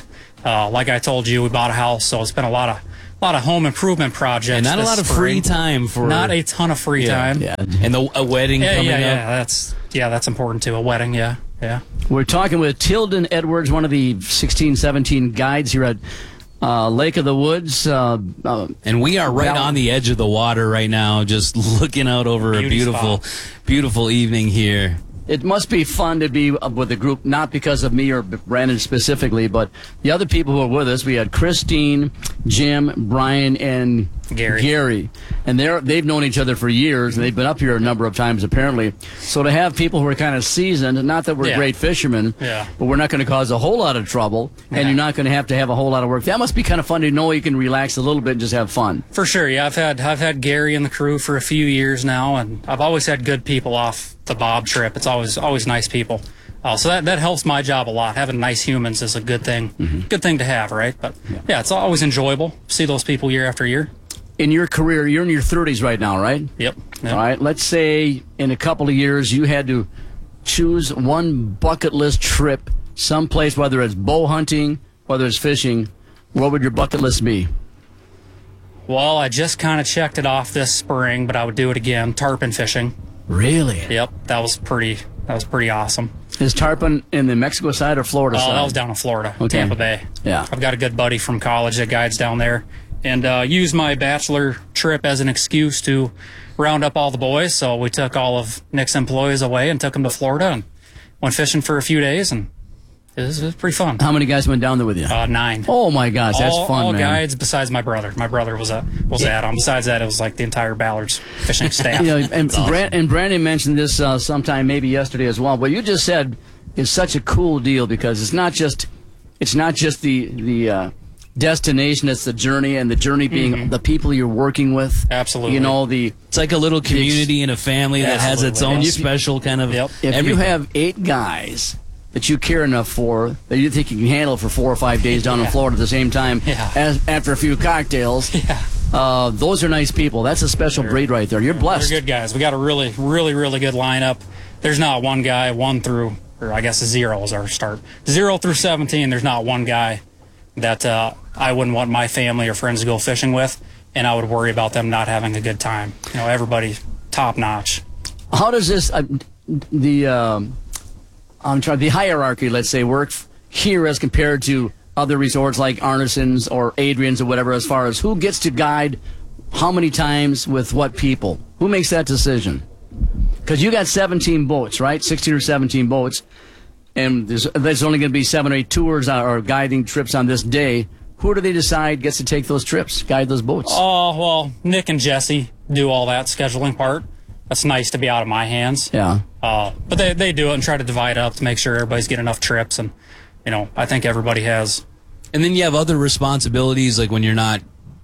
Uh, like I told you, we bought a house, so it's been a lot of a lot of home improvement projects. And not a this lot of spring. free time for Not a ton of free yeah, time. Yeah. And the a wedding Yeah, coming yeah, up. yeah. That's yeah, that's important too. A wedding, yeah, yeah. We're talking with Tilden Edwards, one of the sixteen seventeen guides here at uh, Lake of the Woods. Uh, uh, And we are right Val- on the edge of the water right now, just looking out over a Beauty beautiful, beautiful evening here. It must be fun to be with the group, not because of me or Brandon specifically, but the other people who are with us. We had Christine, Jim, Brian, and Gary. Gary. And they're, they've known each other for years, and they've been up here a number of times, apparently. So to have people who are kind of seasoned, not that we're Yeah. great fishermen, Yeah. but we're not going to cause a whole lot of trouble, and Yeah. you're not going to have to have a whole lot of work. That must be kind of fun to know you can relax a little bit and just have fun. For sure, yeah. I've had I've had Gary and the crew for a few years now, and I've always had good people off the Bob trip. It's always always nice people. Uh, so that that helps my job a lot. Having nice humans is a good thing. Good thing to have, right? But yeah. yeah, it's always enjoyable. See those people year after year. In your career, you're in your thirties right now, right? Yep. yep. All right, let's say in a couple of years you had to choose one bucket list trip someplace, whether it's bow hunting, whether it's fishing. What would your bucket list be? Well, I just kind of checked it off this spring, but I would do it again. Tarpon fishing. Really? Yep, that was pretty. That was pretty awesome. Is tarpon in the Mexico side or Florida Oh, side? that was down in Florida, Okay. Tampa Bay. Yeah. I've got a good buddy from college that guides down there, and uh, used my bachelor trip as an excuse to round up all the boys. So we took all of Nick's employees away and took them to Florida and went fishing for a few days, and it was, it was pretty fun. How many guys went down there with you? Uh, nine. Oh my gosh, that's all, fun, all man. guides besides my brother. My brother was a was at on. Besides that, it was like the entire Ballards fishing staff. You know, and, Brand, and Brandon mentioned this uh, sometime maybe yesterday as well. What you just said is such a cool deal because it's not just it's not just the the uh, destination; it's the journey, and the journey being Mm-hmm. the people you're working with. Absolutely. You know the It's like a little community and a family that has its Absolutely. own And you- special kind of Yep. if everything. you have eight guys that you care enough for that you think you can handle for four or five days down in Yeah. Florida at the same time Yeah. as after a few cocktails. Yeah. Uh, those are nice people. That's a special breed right there. You're blessed. They're good guys. We got a really, really, really good lineup. There's not one guy, one through, or I guess zero is our start. Zero through seventeen, there's not one guy that uh, I wouldn't want my family or friends to go fishing with, and I would worry about them not having a good time. You know, everybody top notch. How does this uh, the um, I'm trying the hierarchy, let's say, work here as compared to other resorts like Arneson's or Adrian's or whatever, as far as who gets to guide how many times with what people? Who makes that decision? Because you got seventeen boats, right? sixteen or seventeen boats, and there's, there's only going to be seven or eight tours or guiding trips on this day. Who do they decide gets to take those trips, guide those boats? Oh, well, Nick and Jesse do all that scheduling part. That's nice to be out of my hands. Yeah. Uh, but they, they do it and try to divide up to make sure everybody's getting enough trips. And, you know, I think everybody has. And then you have other responsibilities, like when you're not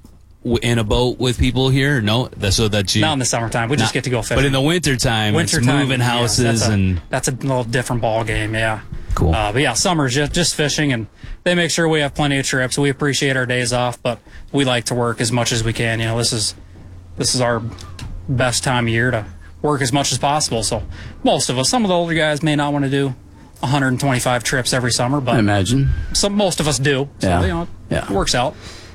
w- in a boat with people here. No, that's so that you Not in the summertime. We just not- get to go fishing. But in the wintertime, Winter it's time, moving yeah, houses that's a, and that's a little different ball game. Yeah. Cool. Uh, but yeah, summer's just, just fishing, and they make sure we have plenty of trips. We appreciate our days off, but we like to work as much as we can. You know, this is this is our best time of year to work as much as possible. So most of us, some of the older guys may not want to do one hundred twenty-five trips every summer, I but imagine. some most of us do. So Yeah. you know, Yeah. it works out.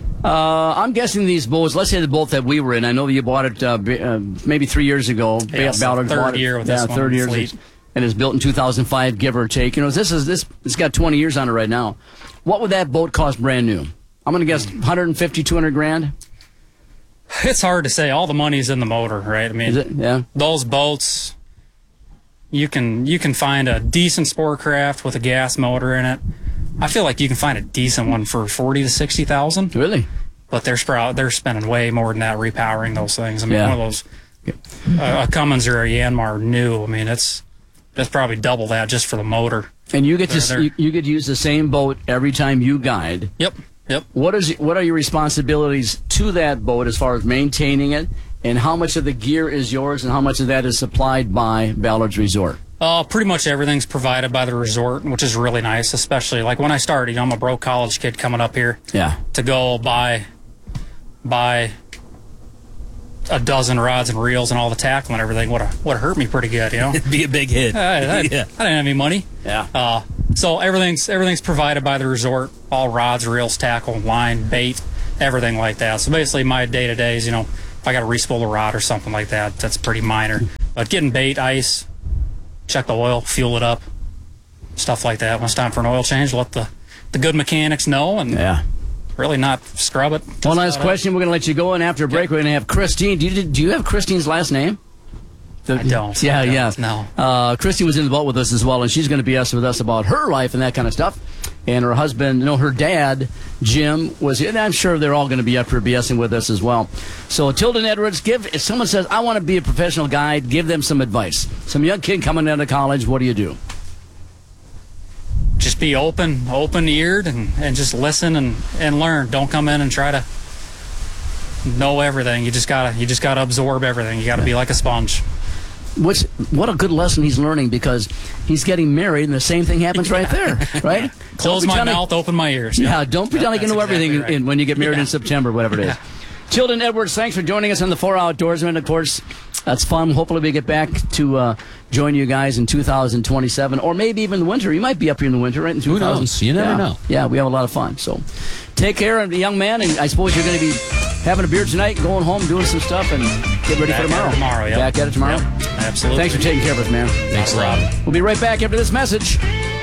Uh, I'm guessing these boats, let's say the boat that we were in, I know that you bought it uh, b- uh, maybe three years ago. Yeah, it's the Ballard third bought it. year with yeah, this one third year. fleet. And it's built in two thousand five, give or take. You know, this is this. It's got twenty years on it right now. What would that boat cost brand new? I'm going to guess one hundred fifty, two hundred grand. It's hard to say. All the money's in the motor, right? I mean, Is it? Yeah. those boats, you can you can find a decent sport craft with a gas motor in it. I feel like you can find a decent one for forty to sixty thousand, Really? but they're sprout they're spending way more than that repowering those things. I mean, Yeah. one of those uh, a Cummins or a Yanmar new. I mean, it's that's probably double that just for the motor. And you get to They're- you, you get to use the same boat every time you guide. Yep, yep. What is what are your responsibilities to that boat as far as maintaining it, and how much of the gear is yours, and how much of that is supplied by Ballard's Resort? Uh, pretty much everything's provided by the resort, which is really nice. Especially like when I started, you know, I'm a broke college kid coming up here. Yeah. To go buy buy a dozen rods and reels and all the tackle and everything would have would have hurt me pretty good, you know. it'd be a big hit. I, I, I yeah. didn't have any money. Yeah. Uh, So everything's everything's provided by the resort. All rods, reels, tackle, line, bait, everything like that. So basically, my day to day is, you know, if I got to respool a rod or something like that, that's pretty minor. But getting bait, ice, check the oil, fuel it up, stuff like that. When it's time for an oil change, let the the good mechanics know, and Yeah. really not scrub it. One last question. We're going to let you go, and after a break, we're going to have Christine. Do you, do you have Christine's last name? The, I don't. Yeah, I don't, yeah. no. Uh, Christine was in the boat with us as well, and she's going to be us with us about her life and that kind of stuff. And her husband, no, her dad, Jim, was here. And I'm sure they're all going to be up for BSing with us as well. So, Tilden Edwards, give if someone says, I want to be a professional guide, give them some advice. Some young kid coming out of college, what do you do? Just be open, open-eared, and, and just listen and, and learn. Don't come in and try to know everything. You just gotta you just gotta absorb everything. You gotta be like a sponge. What's, what a good lesson he's learning, because he's getting married, and the same thing happens right there, right? Close Don't my pretend mouth, open my ears. Yeah, don't pretend like you know That's everything exactly in, right. when you get married Yeah. in September, whatever it is. Tilden Edwards, thanks for joining us on the Four Outdoorsmen. Of course, that's fun. Hopefully we get back to uh, join you guys in two thousand twenty-seven, or maybe even the winter. You might be up here in the winter, right? In Who two thousand. knows? You never yeah. know. Yeah, we have a lot of fun. So take care of the young man, and I suppose you're going to be having a beer tonight, going home, doing some stuff, and get ready Back for tomorrow. At it tomorrow, yeah. Back at it tomorrow? Yep, absolutely. Thanks for taking care of us, man. Thanks a lot. We'll be right back after this message.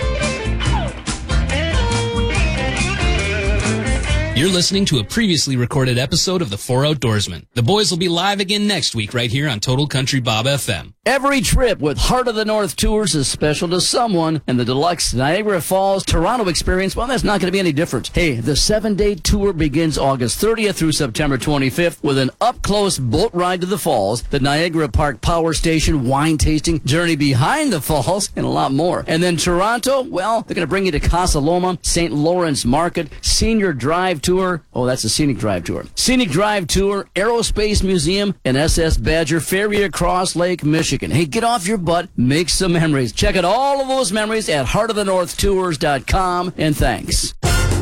You're listening to a previously recorded episode of The Four Outdoorsmen. The boys will be live again next week right here on Total Country Bob F M. Every trip with Heart of the North Tours is special to someone, and the deluxe Niagara Falls Toronto experience, well, that's not going to be any different. Hey, the seven-day tour begins August thirtieth through September twenty-fifth with an up-close boat ride to the falls, the Niagara Park Power Station, wine tasting, journey behind the falls, and a lot more. And then Toronto, well, they're going to bring you to Casa Loma, Saint Lawrence Market, Senior Drive Tour. Oh, that's a Scenic Drive Tour. Scenic Drive Tour, Aerospace Museum, and S S Badger Ferry across Lake Michigan. Hey, get off your butt, make some memories. Check out all of those memories at heart of the north tours dot com, and thanks.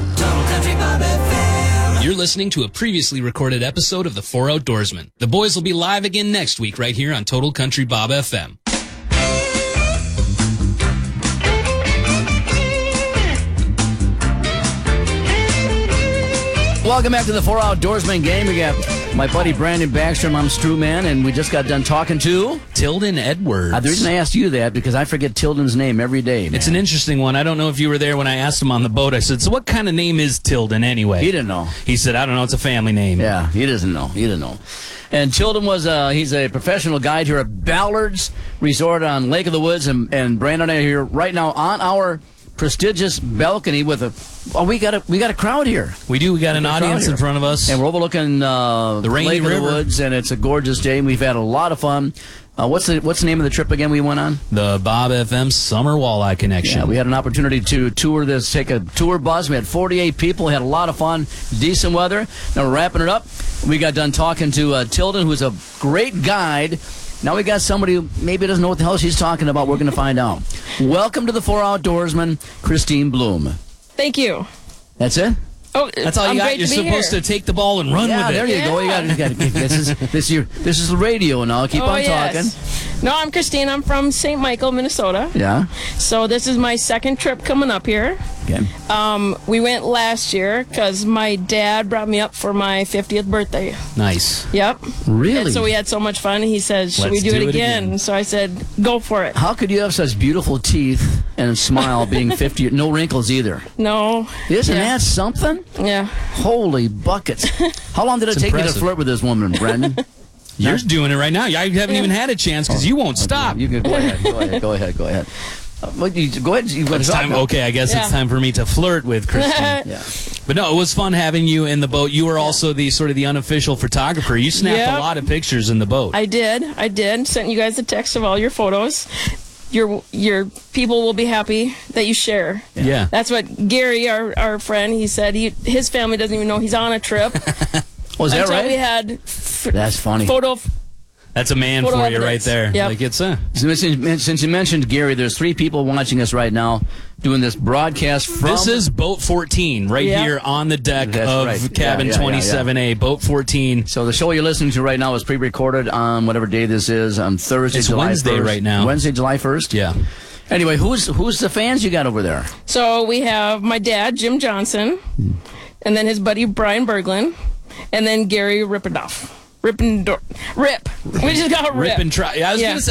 You're listening to a previously recorded episode of The Four Outdoorsmen. The boys will be live again next week right here on Total Country Bob F M. Welcome back to the Four Outdoorsmen game. We got my buddy Brandon Backstrom. I'm Stu Man, and we just got done talking to... Tilden Edwards. Uh, the reason I asked you that, because I forget Tilden's name every day, man. It's an interesting one. I don't know if you were there when I asked him on the boat. I said, so what kind of name is Tilden anyway? He didn't know. He said, I don't know. It's a family name. Yeah, he doesn't know. He didn't know. And Tilden was, uh, he's a professional guide here at Ballard's Resort on Lake of the Woods, and, and Brandon and I are here right now on our prestigious balcony with a, oh, we got a, we got a crowd here. We do. We got an got a crowd audience here. in front of us. And we're overlooking uh, The Rainy Lake of River. the Woods, and it's a gorgeous day, and we've had a lot of fun. Uh, what's the what's the name of the trip again we went on? The Bob F M Summer Walleye Connection. Yeah, we had an opportunity to tour this, take a tour bus. We had forty-eight people, had a lot of fun, decent weather. Now we're wrapping it up. We got done talking to uh, Tilden, who's a great guide. Now we got somebody who maybe doesn't know what the hell she's talking about. We're going to find out. Welcome to the Four Outdoorsmen, Christine Bloom. Thank you. That's it? Oh, That's all you I'm got. great You're to be supposed here. to take the ball and run yeah, with it. there you Yeah. go. You got, you got, this is this is your this is the radio now. Keep oh, on yes. talking. No, I'm Christine. I'm from Saint Michael, Minnesota. Yeah. So this is my second trip coming up here. Okay. Um, we went last year because my dad brought me up for my fiftieth birthday. Nice. Yep. Really? And so we had so much fun. He said, should Let's we do, do it, it again? again. So I said, go for it. How could you have such beautiful teeth and smile being fifty? No wrinkles either. No. Isn't Yeah. that something? Yeah. Holy buckets. How long did it It's take you to impressive. flirt with this woman, Brendan? You're doing it right now. I haven't even had a chance because you won't stop. You can go ahead. Go ahead. Go ahead. Go ahead. Uh, well, you, go ahead. You It's time. Okay, I guess Yeah. it's time for me to flirt with Christine. Yeah. But no, it was fun having you in the boat. You were also the sort of the unofficial photographer. You snapped Yep. a lot of pictures in the boat. I did. I did. Sent you guys a text of all your photos. Your your people will be happy that you share. yeah. That's what Gary, our, our friend, he said. He his family doesn't even know he's on a trip. Was that until right? we had f- That's funny. photo. That's a man Photo for you right evidence. there. Yep. Like it's a. Since, since you mentioned Gary, there's three people watching us right now doing this broadcast from. This is Boat fourteen right Yeah. here on the deck That's of right. Cabin Yeah, yeah, yeah, twenty-seven A. Boat fourteen. So the show you're listening to right now is pre-recorded on whatever day this is, on Thursday, It's July Wednesday first. right now. Wednesday, July first. Yeah. Anyway, who's who's the fans you got over there? So we have my dad, Jim Johnson, and then his buddy Brian Berglund, and then Gary Rippendoff. Rippendorf. Rip. We just got Rip. Rip and try. I was Yeah. gonna say,